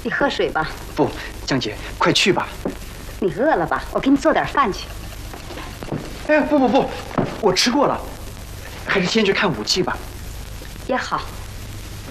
你喝水吧。 不，江姐，快去吧。 你饿了吧？我给你做点饭去。 哎，不，我吃过了，还是先去看武器吧。 也好。